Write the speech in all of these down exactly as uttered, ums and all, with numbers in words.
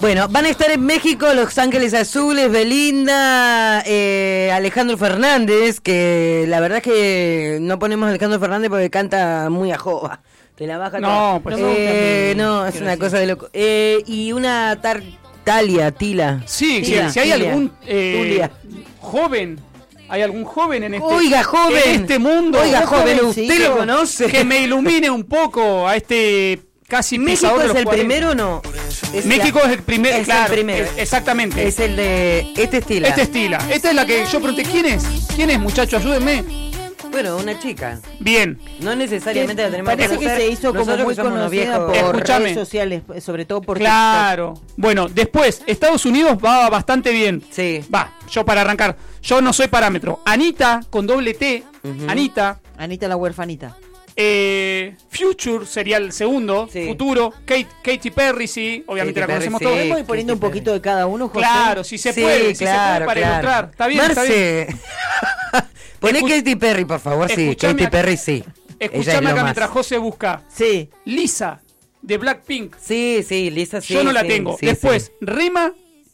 Bueno, van a estar en México Los Ángeles Azules, Belinda, eh, Alejandro Fernández, que la verdad es que no ponemos a Alejandro Fernández porque canta muy a jova. Te la baja No, toda. pues eh, no, no, es una cosa de loco. Eh, y una tar Talia, Tila. Sí, Tila, sí, si hay Tilia, algún eh, Tulia. joven, hay algún joven en este, Oiga, joven. en este mundo. Oiga, Un joven, jovencito usted lo conoce. Que me ilumine un poco a este casi ¿México pisador de es los el cuarenta. primero o no? Es México la- es el primer, es claro, el primero. es- exactamente. Es el de este estilo. Este estila. Esta es la que yo pregunté, ¿quién es? ¿Quién es, muchacho? Ayúdenme. Bueno, una chica. Bien. No necesariamente la tenemos Parece que conocer. se hizo como Nosotros muy que somos unos conocida viejos. por Escúchame. redes sociales, sobre todo por Claro. Bueno, después, Estados Unidos va bastante bien. Sí. Va, yo para arrancar. Yo no soy parámetro. Anita, con doble T. Ujú. Anita. TikTok. Anita la huerfanita. Eh, Future sería el segundo. Sí. Futuro. Kate, Katy Perry, sí. Obviamente Katy la conocemos Perry, sí. todos. ¿Podemos ir poniendo un Katy poquito de cada uno, José? Claro, si se Sí, puede. Si claro, se puede para claro. ilustrar. Está bien, está bien. Marce. Poné Escu- Katy Perry, por favor, sí. Escuchame Katy acá- Perry, sí. Ella es Escuchame lo acá más. mientras José busca. Sí. Lisa, de Blackpink. Sí, sí, Lisa, sí. Yo no la sí, tengo. sí, Después, sí. Rema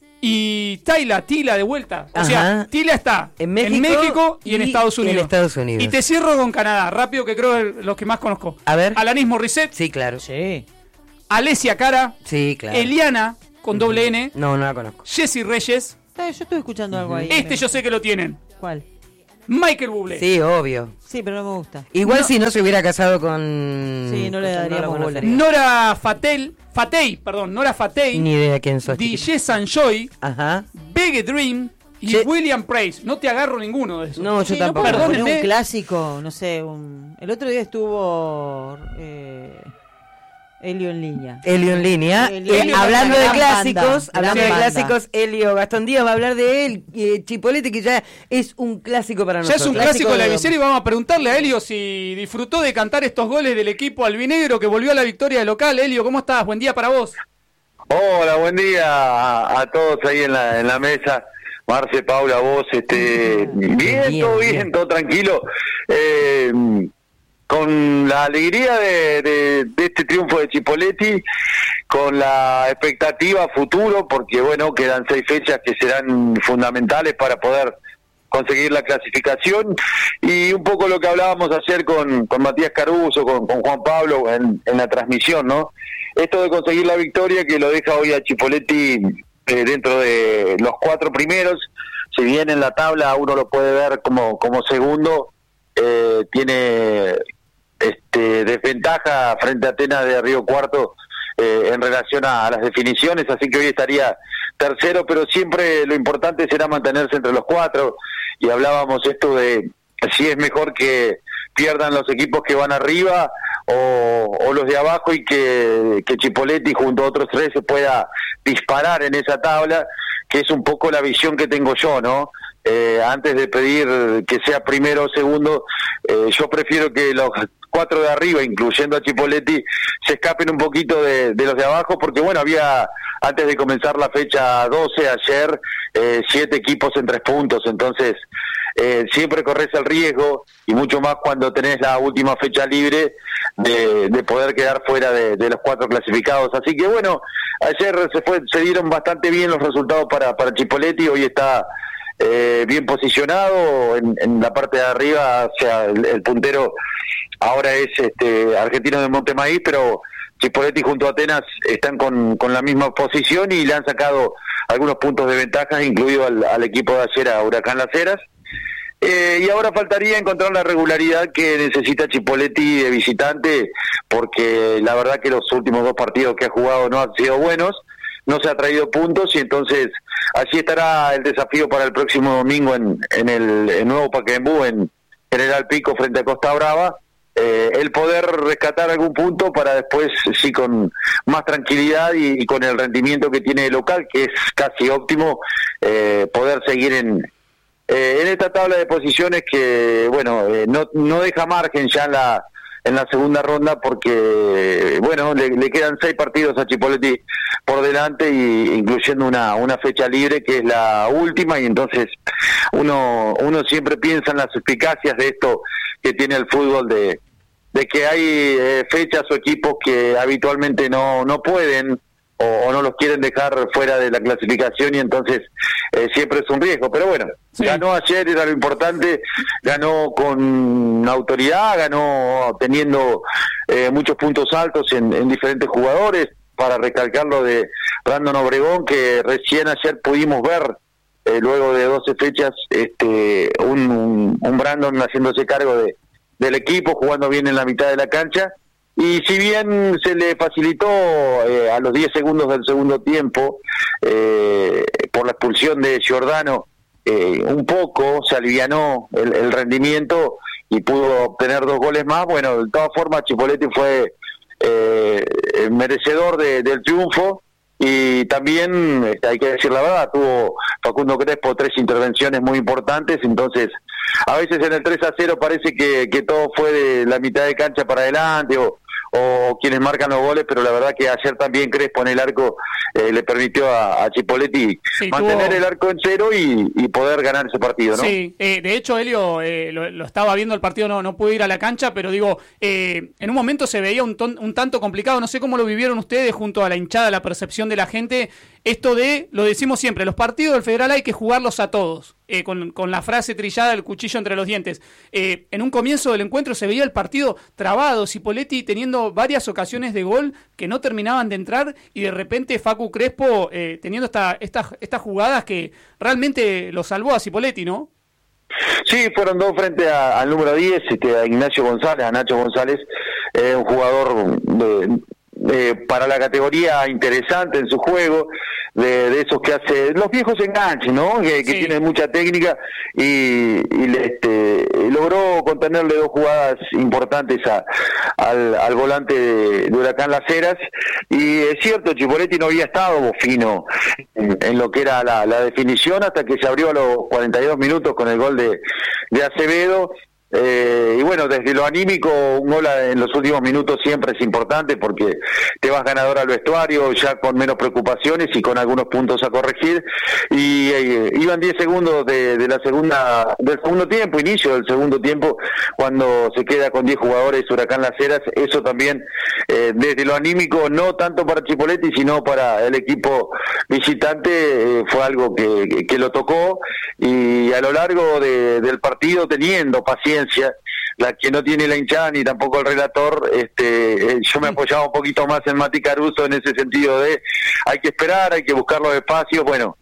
y Tayla, Tila de vuelta. O Ajá. sea, Tila está En México y en y Estados en Unidos. Estados Unidos. Y te cierro con Canadá, rápido, que creo que los que más conozco. A ver. Alanis Morissette, Sí, claro. Sí. Alessia Cara, Sí, claro. Eliana, con doble N, No, no la conozco. Jessie Reyes. Eh, Yo estuve escuchando algo ahí. Este yo sé que lo tienen. ¿Cuál? Michael Bublé. Sí, obvio. Sí, pero no me gusta. Igual No. si no se hubiera casado con... Sí, no le con- daríamos la bola. conocería. Nora Fatel, Fatei, perdón, Nora Fatei, Ni idea quién sos. D chiquito. J Sanjoy, Ajá. Big Dream y Che- William Price. No te agarro ninguno de esos. No, yo Sí, ¿no tampoco. podemos poner Perdónenme. un clásico? No sé, un... El otro día estuvo... Eh... Elio en línea. Elio en línea. Elio Eh, en línea, hablando de gran clásicos, banda, hablando gran de banda. clásicos, Elio Gastón Díaz va a hablar de él. Eh, Chipolete, que ya es un clásico para Ya nosotros. es un Clásico clásico de la de- visera y vamos a preguntarle a Elio si disfrutó de cantar estos goles del equipo albinegro que volvió a la victoria de local. Elio, ¿cómo estás? Buen día para vos. Hola, buen día a, a todos ahí en la, en la mesa. Marce, Paula, vos, este, bien, Bien, todo bien, bien. todo tranquilo. Eh, con la alegría de, de, de este triunfo de Chipoleti, con la expectativa futuro, porque bueno, quedan seis fechas que serán fundamentales para poder conseguir la clasificación, y un poco lo que hablábamos ayer con, con Matías Caruso, con, con Juan Pablo en, en la transmisión, ¿no? Esto de conseguir la victoria que lo deja hoy a Chipoleti eh, dentro de los cuatro primeros. Si bien en la tabla uno lo puede ver como, como segundo, eh, tiene este desventaja frente a Atenas de Río Cuarto eh, en relación a, a las definiciones, así que hoy estaría tercero, pero siempre lo importante será mantenerse entre los cuatro, y hablábamos esto de si es mejor que pierdan los equipos que van arriba o, o los de abajo, y que, que Chipoleti junto a otros tres se pueda disparar en esa tabla, que es un poco la visión que tengo yo, ¿no? Eh, antes de pedir que sea primero o segundo, eh, yo prefiero que los cuatro de arriba, incluyendo a Chipoleti, se escapen un poquito de, de los de abajo, porque bueno, había, antes de comenzar la fecha doce, ayer, eh, siete equipos en tres puntos, entonces eh, siempre corres el riesgo, y mucho más cuando tenés la última fecha libre, de, de poder quedar fuera de, de los cuatro clasificados. Así que bueno, ayer se fue, se dieron bastante bien los resultados para, para Chipoleti, hoy está eh, bien posicionado en, en la parte de arriba, o sea, el, el puntero ahora es este Argentino de Montemaíz, pero Chipoleti junto a Atenas están con, con la misma posición y le han sacado algunos puntos de ventaja, incluido al, al equipo de ayer, a Huracán Las Heras. Eh, y ahora faltaría encontrar la regularidad que necesita Chipoleti de visitante, porque la verdad que los últimos dos partidos que ha jugado no han sido buenos, no se ha traído puntos, y entonces así estará el desafío para el próximo domingo en, en el, el nuevo Pacaembu, en General Pico frente a Costa Brava. Eh, el poder rescatar algún punto para después, sí, con más tranquilidad y, y con el rendimiento que tiene el local, que es casi óptimo, eh, poder seguir en eh, en esta tabla de posiciones que, bueno, eh, no, no deja margen ya en la en la segunda ronda, porque, bueno, le, le quedan seis partidos a Chipoleti por delante, y incluyendo una una fecha libre que es la última, y entonces uno uno siempre piensa en las suspicacias de esto que tiene el fútbol, de de que hay eh, fechas o equipos que habitualmente no no pueden o, o no los quieren dejar fuera de la clasificación y entonces eh, siempre es un riesgo. Pero bueno, sí. Ganó ayer, era lo importante, ganó con autoridad, ganó teniendo eh, muchos puntos altos en, en diferentes jugadores, para recalcar lo de Brandon Obregón, que recién ayer pudimos ver, eh, luego de doce fechas, este un, un, un Brandon haciéndose cargo de, del equipo, jugando bien en la mitad de la cancha. Y si bien se le facilitó eh, a los diez segundos del segundo tiempo, eh, por la expulsión de Giordano, eh, un poco se alivianó el, el rendimiento y pudo obtener dos goles más. Bueno, de todas formas, Chipoleti fue eh, merecedor de, del triunfo. Y también, este, hay que decir la verdad, tuvo Facundo Crespo tres intervenciones muy importantes, entonces a veces en el tres a cero parece que, que todo fue de la mitad de cancha para adelante o, o quienes marcan los goles, pero la verdad que ayer también Crespo en el arco eh, le permitió a, a Chipoleti sí, mantener tuvo... el arco en cero y, y poder ganar ese partido, ¿no? Sí, eh, de hecho, Helio, eh, lo, lo estaba viendo el partido, no no pude ir a la cancha, pero digo, eh, en un momento se veía un, ton, un tanto complicado, no sé cómo lo vivieron ustedes junto a la hinchada, la percepción de la gente, esto de, lo decimos siempre, los partidos del Federal hay que jugarlos a todos, eh, con, con la frase trillada del cuchillo entre los dientes. Eh, en un comienzo del encuentro se veía el partido trabado, Cipolletti teniendo varias ocasiones de gol que no terminaban de entrar y de repente Facu Crespo eh, teniendo esta, esta, estas jugadas que realmente lo salvó a Cipolletti, ¿no? Sí, fueron dos frente a, al número diez, este, a Ignacio González, a Nacho González, eh, un jugador de... Eh, para la categoría interesante en su juego, de, de esos que hace los viejos enganches, ¿no? Que, que sí. Tienen mucha técnica y, y le, este, logró contenerle dos jugadas importantes a, al, al volante de, de Huracán Las Heras. Y es cierto, Chipolletti no había estado fino en, en lo que era la, la definición hasta que se abrió a los cuarenta y dos minutos con el gol de, de Acevedo. Eh, y bueno, desde lo anímico, un gol en los últimos minutos siempre es importante porque te vas ganador al vestuario, ya con menos preocupaciones y con algunos puntos a corregir. Y eh, iban diez segundos de, de la segunda del segundo tiempo, inicio del segundo tiempo, cuando se queda con diez jugadores Huracán Las Heras. Eso también, eh, desde lo anímico, no tanto para Chipolletti, sino para el equipo visitante, eh, fue algo que, que, que lo tocó. Y a lo largo de, del partido, teniendo paciencia, la que no tiene la hinchada ni tampoco el relator, este, eh, yo me apoyaba un poquito más en Mati Caruso en ese sentido de hay que esperar, hay que buscar los espacios. Bueno,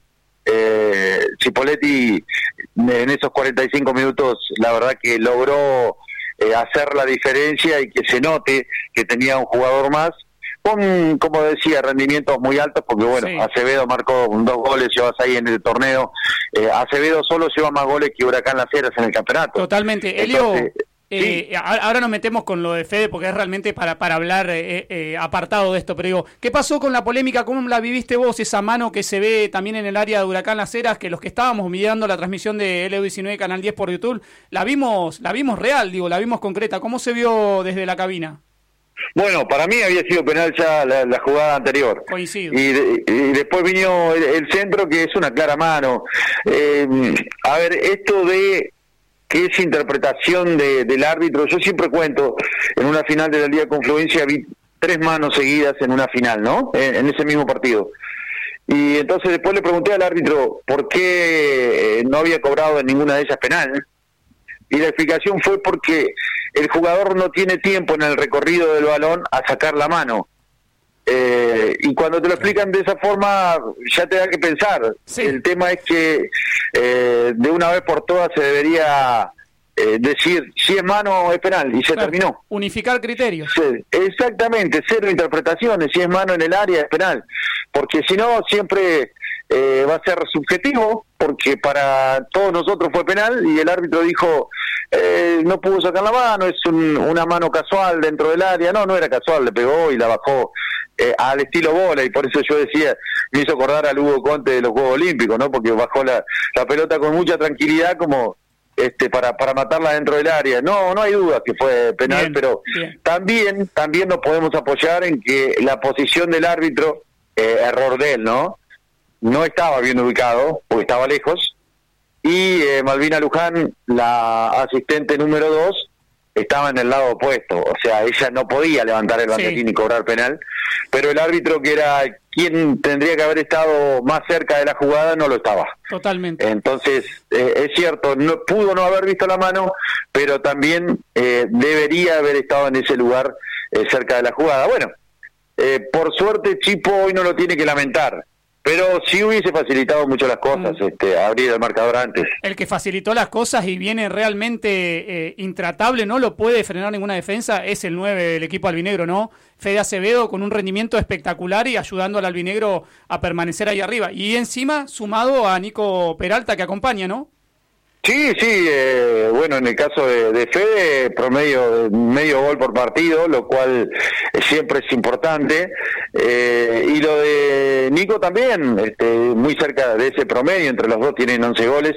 eh, Chipolletti en esos cuarenta y cinco minutos la verdad que logró eh, hacer la diferencia y que se note que tenía un jugador más con, como decía, rendimientos muy altos, porque bueno, sí. Acevedo marcó dos goles, llevas ahí en el torneo. eh, Acevedo solo lleva más goles que Huracán Las Heras en el campeonato. Totalmente. Elio, eh, sí. ahora nos metemos con lo de Fede porque es realmente para, para hablar eh, eh, apartado de esto, pero digo, ¿qué pasó con la polémica? ¿Cómo la viviste vos, esa mano que se ve también en el área de Huracán Las Heras, que los que estábamos mirando la transmisión de L U diecinueve Canal diez por YouTube, la vimos, la vimos real, digo, la vimos concreta? ¿Cómo se vio desde la cabina? Bueno, para mí había sido penal ya la, la jugada anterior. Coincido. Y, de, y después vino el, el centro, que es una clara mano. Eh, a ver, esto de que es interpretación de, del árbitro, yo siempre cuento, en una final de la Liga Confluencia vi tres manos seguidas en una final, ¿no? En, en ese mismo partido. Y entonces después le pregunté al árbitro por qué no había cobrado en ninguna de ellas penal. Y la explicación fue porque el jugador no tiene tiempo en el recorrido del balón a sacar la mano. Eh, y cuando te lo explican de esa forma, ya te da que pensar. Sí. El tema es que eh, de una vez por todas se debería eh, decir si es mano es penal, y se claro. terminó. Unificar criterios. Sí, exactamente, cero interpretaciones, si es mano en el área es penal. Porque si no, siempre... Eh, va a ser subjetivo, porque para todos nosotros fue penal y el árbitro dijo eh, no pudo sacar la mano, es un, una mano casual dentro del área. No, no era casual, le pegó y la bajó eh, al estilo bola, y por eso yo decía, me hizo acordar al Hugo Conte de los Juegos Olímpicos, ¿no? Porque bajó la, la pelota con mucha tranquilidad, como este para para matarla dentro del área. No, no hay duda que fue penal, bien, pero bien. también también nos podemos apoyar en que la posición del árbitro, eh, error de él, ¿no? No estaba bien ubicado, porque estaba lejos, y eh, Malvina Luján, la asistente número dos, estaba en el lado opuesto, o sea, ella no podía levantar el banderín sí. y cobrar penal, pero el árbitro, que era quien tendría que haber estado más cerca de la jugada, no lo estaba. Totalmente. Entonces, eh, es cierto, no pudo no haber visto la mano, pero también eh, debería haber estado en ese lugar eh, cerca de la jugada. Bueno, eh, por suerte Chipo hoy no lo tiene que lamentar, pero sí hubiese facilitado mucho las cosas, mm. este, abrir el marcador antes. El que facilitó las cosas y viene realmente eh, intratable, no lo puede frenar ninguna defensa, es el nueve del equipo albinegro, ¿no? Fede Acevedo con un rendimiento espectacular y ayudando al albinegro a permanecer ahí arriba. Y encima sumado a Nico Peralta, que acompaña, ¿no? Sí, sí, eh, bueno, en el caso de, de Fede, promedio medio gol por partido, lo cual siempre es importante, eh, y lo de Nico también, este, muy cerca de ese promedio, entre los dos tienen once goles,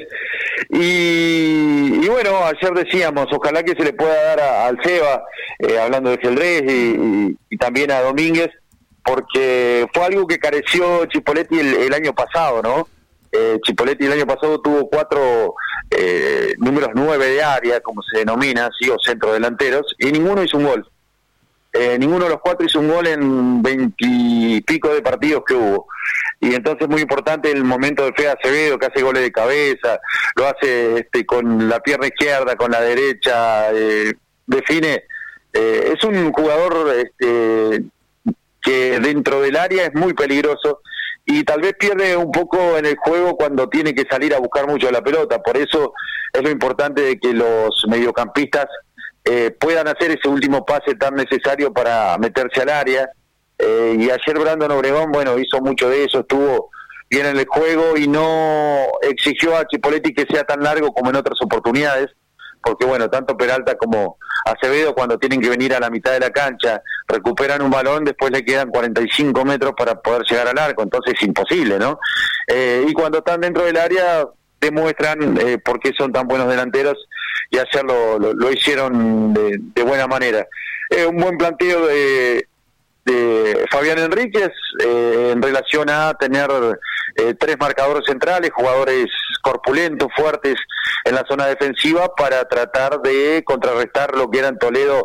y, y bueno, ayer decíamos, ojalá que se le pueda dar a, al Seba, eh, hablando de Geldrés, y, y, y también a Domínguez, porque fue algo que careció Chipoletti el, el año pasado, ¿no? Eh, Chipoletti el año pasado tuvo cuatro eh, números nueve de área, como se denomina, sí, o centrodelanteros, y ninguno hizo un gol. Eh, ninguno de los cuatro hizo un gol en veintipico de partidos que hubo. Y entonces muy importante el momento de Fede Acevedo, que hace goles de cabeza, lo hace este con la pierna izquierda, con la derecha, eh, define. Eh, es un jugador este, que dentro del área es muy peligroso, y tal vez pierde un poco en el juego cuando tiene que salir a buscar mucho la pelota. Por eso es lo importante de que los mediocampistas eh, puedan hacer ese último pase tan necesario para meterse al área. Eh, y ayer Brandon Obregón, bueno, hizo mucho de eso, estuvo bien en el juego y no exigió a Chipoletti que sea tan largo como en otras oportunidades, porque bueno, tanto Peralta como Acevedo, cuando tienen que venir a la mitad de la cancha, recuperan un balón, después le quedan cuarenta y cinco metros para poder llegar al arco, entonces es imposible, ¿no? Eh, y cuando están dentro del área, demuestran eh, por qué son tan buenos delanteros, y ayer lo, lo, lo hicieron de, de buena manera. Eh, un buen planteo de, de Fabián Enríquez eh, en relación a tener eh, tres marcadores centrales, jugadores corpulentos, fuertes en la zona defensiva, para tratar de contrarrestar lo que eran Toledo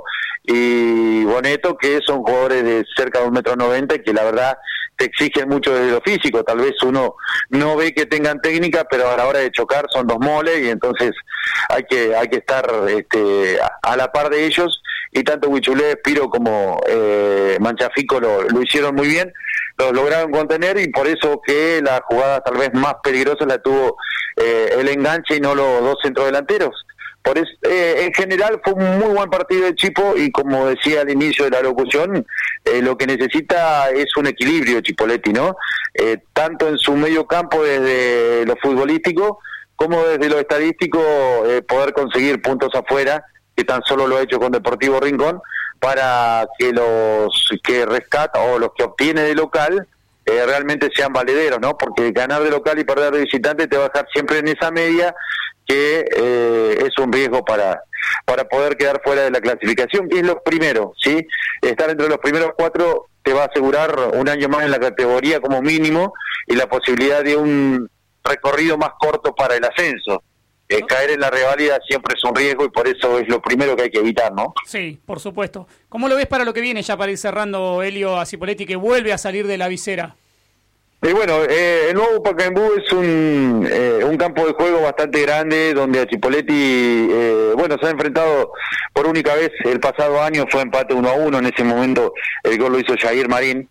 y Boneto, que son jugadores de cerca de un metro noventa y que la verdad te exigen mucho desde lo físico. Tal vez uno no ve que tengan técnica, pero a la hora de chocar son dos moles, y entonces hay que hay que estar este, a, a la par de ellos, y tanto Huichulé, Espiro como eh, Manchafico lo, lo hicieron muy bien, lo lograron contener, y por eso que la jugada tal vez más peligrosa la tuvo eh, el enganche y no los dos centrodelanteros. Por eso, eh, en general fue un muy buen partido de Chipo, y como decía al inicio de la locución, eh, lo que necesita es un equilibrio Chipoletti, ¿no? Eh, tanto en su medio campo desde lo futbolístico como desde lo estadístico, eh, poder conseguir puntos afuera, que tan solo lo ha hecho con Deportivo Rincón, para que los que rescata o los que obtiene de local eh, realmente sean valederos, ¿no? Porque ganar de local y perder de visitante te va a dejar siempre en esa media, que eh, es un riesgo para para poder quedar fuera de la clasificación, que es lo primero, ¿sí? Estar entre los primeros cuatro te va a asegurar un año más en la categoría como mínimo, y la posibilidad de un recorrido más corto para el ascenso. Eh, caer en la reválida siempre es un riesgo, y por eso es lo primero que hay que evitar, ¿no? Sí, por supuesto. ¿Cómo lo ves para lo que viene, ya para ir cerrando, Elio, a Cipoletti, que vuelve a salir de la visera? Y bueno, eh, el nuevo Pacaembu es un eh, un campo de juego bastante grande, donde a Chipoletti, eh, bueno, se ha enfrentado por única vez el pasado año, fue empate uno a uno, en ese momento el gol lo hizo Jair Marín.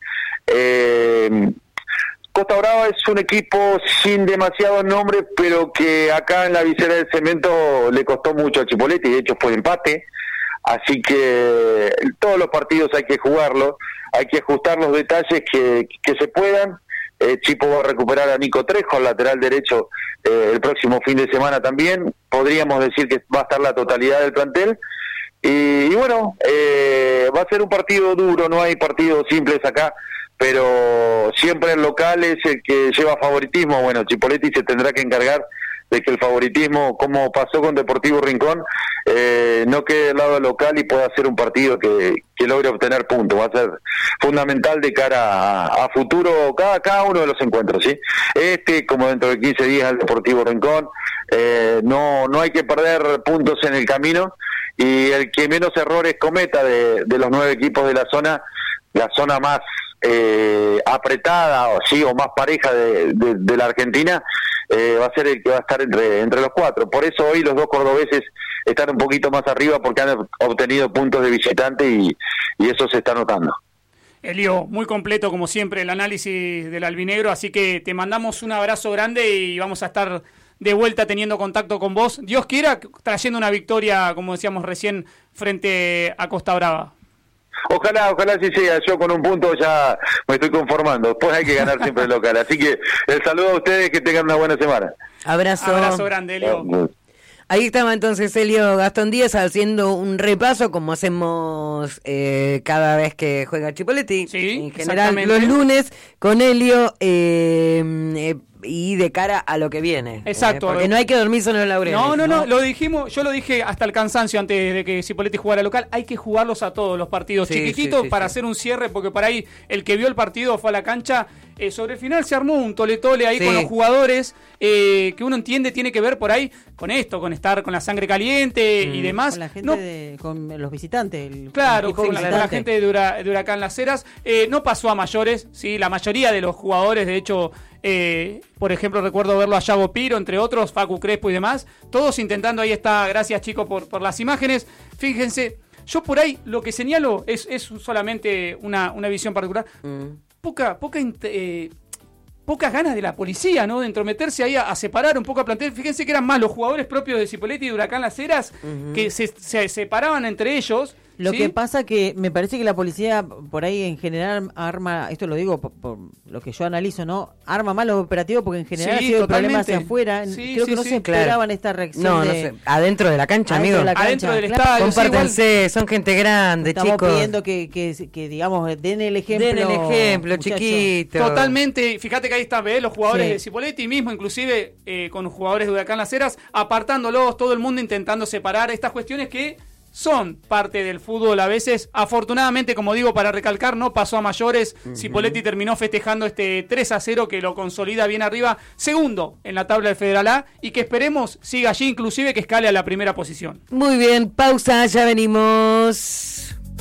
Eh, Costa Brava es un equipo sin demasiados nombres, pero que acá en la visera del cemento le costó mucho a Chipoletti, de hecho fue empate, así que todos los partidos hay que jugarlos, hay que ajustar los detalles que, que se puedan. Eh, Chipo va a recuperar a Nico Trejo, al lateral derecho, eh, el próximo fin de semana también. Podríamos decir que va a estar la totalidad del plantel. Y, y bueno, eh, va a ser un partido duro, no hay partidos simples acá, pero siempre el local es el que lleva favoritismo. Bueno, Chipoletti se tendrá que encargar de que el favoritismo, como pasó con Deportivo Rincón, eh, no quede del lado local y pueda hacer un partido que, que logre obtener puntos. Va a ser fundamental de cara a, a futuro cada, cada uno de los encuentros, ¿sí? Este, como dentro de quince días, el Deportivo Rincón, eh, no, no hay que perder puntos en el camino, y el que menos errores cometa de, de los nueve equipos de la zona, la zona más eh, apretada o sí o más pareja de, de, de la Argentina, eh, va a ser el que va a estar entre, entre los cuatro. Por eso hoy los dos cordobeses están un poquito más arriba porque han obtenido puntos de visitante y, y eso se está notando. Elio, muy completo como siempre el análisis del albinegro, así que te mandamos un abrazo grande y vamos a estar de vuelta teniendo contacto con vos. Dios quiera, trayendo una victoria, como decíamos recién, frente a Costa Brava. Ojalá, ojalá sí sea. Yo con un punto ya me estoy conformando. Después hay que ganar siempre el local. Así que el saludo a ustedes, que tengan una buena semana. Abrazo. Abrazo grande, Elio. Ahí estaba entonces Elio Gastón Díaz haciendo un repaso como hacemos eh, cada vez que juega Chipoleti. Sí, en general los lunes con Elio eh, eh, y de cara a lo que viene. Exacto. Eh, porque no hay que dormirse en los laureles. No, no, no, no, lo dijimos, yo lo dije hasta el cansancio antes de que Chipoleti jugara local. Hay que jugarlos a todos los partidos, sí, chiquititos, sí, sí, para sí. hacer un cierre, porque por ahí el que vio el partido fue a la cancha. Eh, sobre el final se armó un tole-tole ahí sí. con los jugadores, eh, que uno entiende tiene que ver por ahí con esto, con estar con la sangre caliente mm. y demás. Con la gente, no, de, con los visitantes. El, claro, el con, visitante. la, con la gente de, Hura, de Huracán Las Heras. Eh, no pasó a mayores, sí, la mayoría de los jugadores, de hecho, eh, por ejemplo, recuerdo verlo a Yago Piro, entre otros, Facu Crespo y demás, todos intentando, ahí está, gracias chicos por, por las imágenes. Fíjense, yo por ahí lo que señalo es, es solamente una, una visión particular. Mm. Poca, poca eh, pocas ganas de la policía, ¿no? De entrometerse ahí a, a separar un poco a plantel. Fíjense que eran más los jugadores propios de Chipoleti y de Huracán Las Heras uh-huh. que se, se separaban entre ellos. Lo ¿sí? que pasa que me parece que la policía por ahí en general arma, esto lo digo por, por lo que yo analizo, ¿no? Arma mal los operativos porque en general sí, ha sido el problema hacia afuera. Sí, Creo sí, que no sí, se claro. esperaban esta reacción. No, de... no sé. Adentro de la cancha, adentro amigo. De la cancha. Adentro del claro. estadio. Compártense, son gente grande, Estamos chicos. Estamos pidiendo que, que, que, digamos, den el ejemplo. Den el ejemplo, muchachos. chiquito. Totalmente. Fíjate que ahí están, ¿ves? Los jugadores sí. de Chipoleti mismo, inclusive eh, con jugadores de Huracán Las Heras, apartándolos, todo el mundo intentando separar estas cuestiones que son parte del fútbol a veces. Afortunadamente, como digo, para recalcar, no pasó a mayores. Uh-huh. Chipoleti terminó festejando este tres a cero que lo consolida bien arriba, segundo en la tabla del Federal A, y que esperemos siga allí, inclusive que escale a la primera posición. Muy bien, pausa, ya venimos.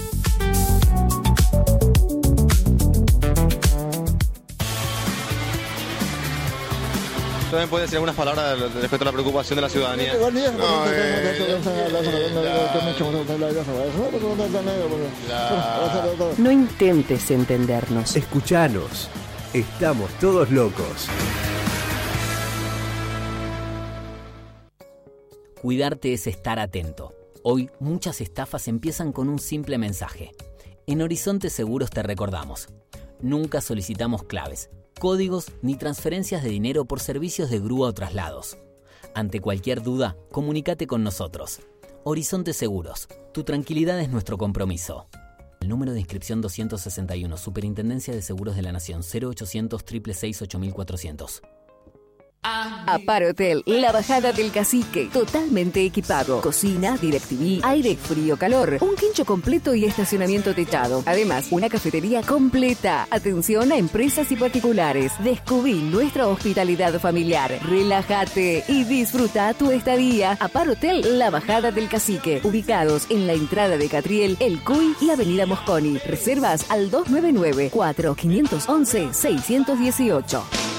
También puede decir algunas palabras respecto a la preocupación de la ciudadanía. No, eh, la... no intentes entendernos. Escuchanos. Estamos todos locos. Cuidarte es estar atento. Hoy muchas estafas empiezan con un simple mensaje. En Horizonte Seguros te recordamos. Nunca solicitamos claves, códigos ni transferencias de dinero por servicios de grúa o traslados. Ante cualquier duda, comunícate con nosotros. Horizonte Seguros, tu tranquilidad es nuestro compromiso. El número de inscripción doscientos sesenta y uno, Superintendencia de Seguros de la Nación, cero ochocientos, seiscientos sesenta y seis, ocho mil cuatrocientos. Aparo Hotel, la bajada del Cacique, totalmente equipado, cocina, DirecTV, aire, frío, calor, un quincho completo y estacionamiento techado. Además, una cafetería completa. Atención a empresas y particulares. Descubrí nuestra hospitalidad familiar. Relájate y disfruta tu estadía. Aparo Hotel, la bajada del Cacique, ubicados en la entrada de Catriel, El Cuy y Avenida Mosconi. Reservas al dos nueve nueve, cuatro cinco once, seis uno ocho.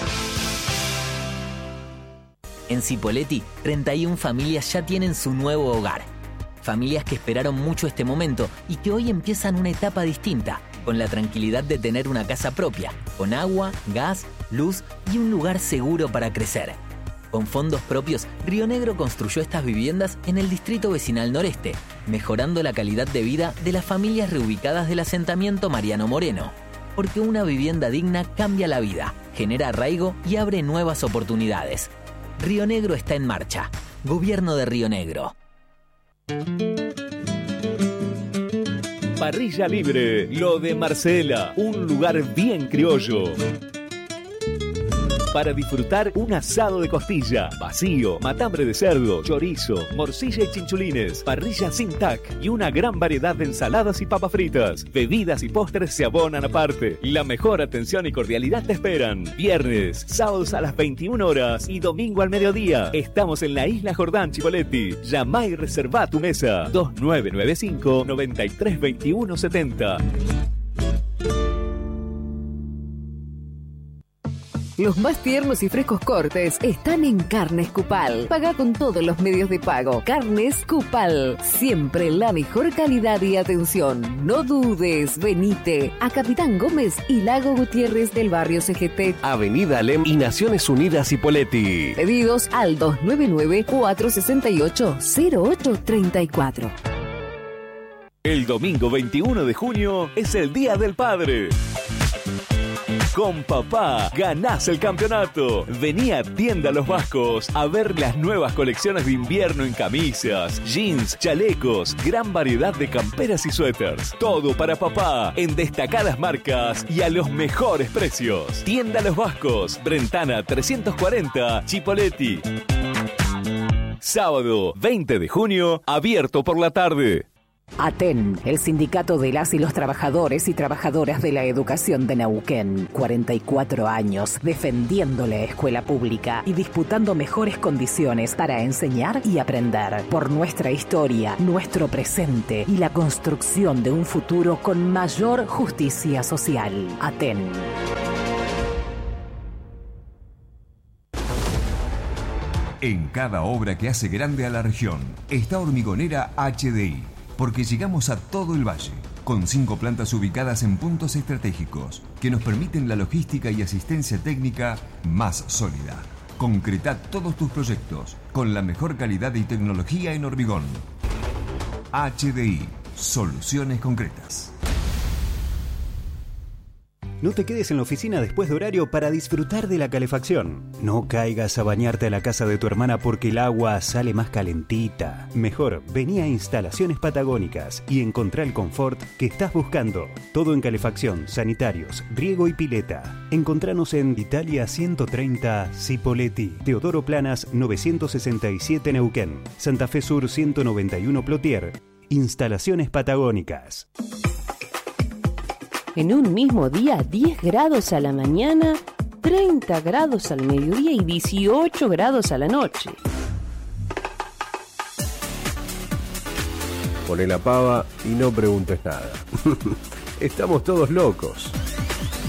En Chipoleti, treinta y una familias ya tienen su nuevo hogar. Familias que esperaron mucho este momento y que hoy empiezan una etapa distinta, con la tranquilidad de tener una casa propia, con agua, gas, luz y un lugar seguro para crecer. Con fondos propios, Río Negro construyó estas viviendas en el distrito vecinal noreste, mejorando la calidad de vida de las familias reubicadas del asentamiento Mariano Moreno. Porque una vivienda digna cambia la vida, genera arraigo y abre nuevas oportunidades. Río Negro está en marcha. Gobierno de Río Negro. Parrilla Libre, lo de Marcela, un lugar bien criollo. para disfrutar un asado de costilla, vacío, matambre de cerdo, chorizo, morcilla y chinchulines, parrilla sin tac y una gran variedad de ensaladas y papas fritas. Bebidas y postres se abonan aparte. La mejor atención y cordialidad te esperan. Viernes, sábados a las veintiuna horas y domingo al mediodía. Estamos en la Isla Jordán, Chipoleti. Llama y reserva tu mesa. dos nueve nueve cinco, nueve tres dos uno siete cero. Los más tiernos y frescos cortes están en Carnes Cupal. Paga con todos los medios de pago. Carnes Cupal. Siempre la mejor calidad y atención. No dudes, venite a Capitán Gómez y Lago Gutiérrez del barrio C G T. Avenida Alem y Naciones Unidas Cipolletti. Pedidos al dos nueve nueve, cuatro seis ocho, cero ocho tres cuatro. El domingo veintiuno de junio es el Día del Padre. Con papá ganás el campeonato. Vení a Tienda Los Vascos a ver las nuevas colecciones de invierno en camisas, jeans, chalecos, gran variedad de camperas y suéteres. Todo para papá en destacadas marcas y a los mejores precios. Tienda Los Vascos, Brentana trescientos cuarenta, Chipolletti. Sábado veinte de junio, abierto por la tarde. ATEN, el sindicato de las y los trabajadores y trabajadoras de la educación de Neuquén. cuarenta y cuatro años defendiendo la escuela pública y disputando mejores condiciones para enseñar y aprender. Por nuestra historia, nuestro presente y la construcción de un futuro con mayor justicia social. ATEN. En cada obra que hace grande a la región está Hormigonera H D I. Porque llegamos a todo el valle, con cinco plantas ubicadas en puntos estratégicos que nos permiten la logística y asistencia técnica más sólida. Concreta todos tus proyectos con la mejor calidad y tecnología en hormigón. H D I, soluciones concretas. No te quedes en la oficina después de horario para disfrutar de la calefacción. No caigas a bañarte a la casa de tu hermana porque el agua sale más calentita. Mejor, vení a Instalaciones Patagónicas y encontrá el confort que estás buscando. Todo en calefacción, sanitarios, riego y pileta. Encontranos en Italia ciento treinta, Cipolletti, Teodoro Planas novecientos sesenta y siete Neuquén, Santa Fe Sur ciento noventa y uno Plotier. Instalaciones Patagónicas. En un mismo día, diez grados a la mañana, treinta grados al mediodía y dieciocho grados a la noche. Poné la pava y no preguntes nada. Estamos todos locos.